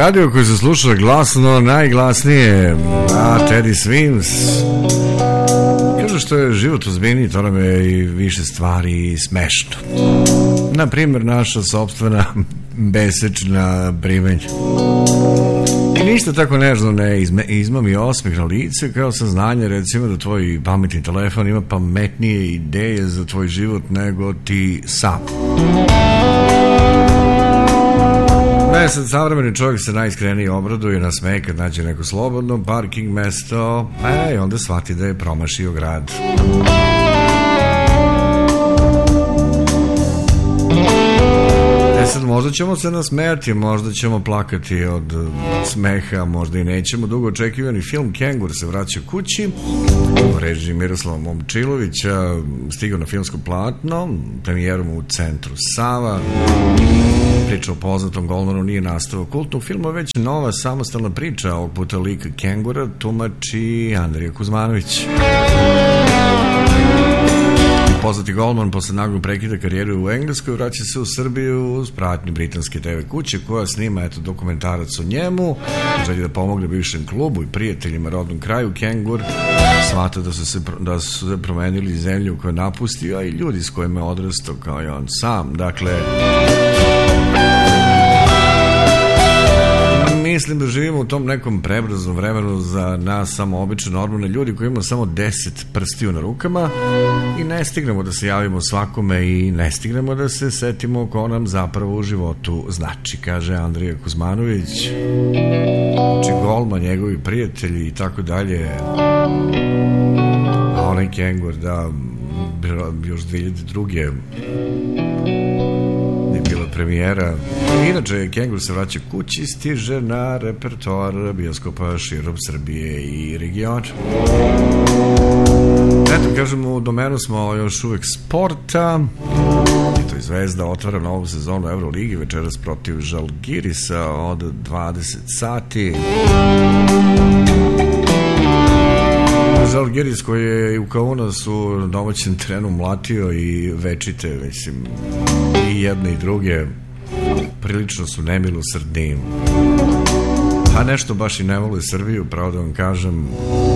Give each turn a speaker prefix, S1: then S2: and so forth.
S1: radio koji se sluša glasno, najglasnije, Teddy Swims. Kažu što je život ozbiljniji, to nam je i više stvari smešno. Naprimjer, naša sopstvena besečna primenja. I ništa tako nežno ne izmami osmeh na lice, kao saznanje recimo da tvoj pametni telefon ima pametnije ideje za tvoj život nego ti sam. Sad savremeni čovjek se najiskrenije obraduje na smeh kad nađe neko slobodno parking mesto, i onda shvati da je promašio grad. Sad možda ćemo se nasmejati, možda ćemo plakati od smeha, možda i nećemo. Dugo očekivani film Kengur se vraća kući u režiji Miroslava Momčilovića, stigao na filmsko platno, premijerom u centru Sava. Priča o poznatom golmanu nije nastao kultnog filma, već nova samostalna priča. Ovog puta lik Kengura tumači Andrija Kuzmanović. Poznati golman posle naglog prekida karijere u Engleskoj vraća se u Srbiju uz pratnju britanske TV kuće koja snima dokumentarac o njemu. Želi da pomogne bivšem klubu i prijateljima rodnom kraju. Kengur shvata da su se promenili zemlju koju je napustio, a i ljudi s kojima je odrastao kao i on sam. Dakle, mislim da živimo u tom nekom prebrzom vremenu za nas samo obične normalne ljudi koji imamo samo 10 prstiju na rukama i ne stignemo da se javimo svakome i ne stignemo da se setimo ko nam zapravo u životu znači, kaže Andrija Kuzmanović. Znači golman, njegovi prijatelji i tako dalje. A onaj Kengur, da, još 2002. premijera. Inače, Kengur se vraća kući, stiže na repertoar bioskopa širom Srbije i regiona. Eto, kažemo, u domenu smo još uvek sporta. Eto, i Zvezda otvara novu sezonu Euroligi večeras protiv Žalgirisa od 20 sati. Žalgiris koji je u Kaunasu u domaćem terenu mlatio i večite, mislim, i jedne i druge prilično su nemilosrdni, a nešto baš i ne vole Srbiju, pravo da vam kažem.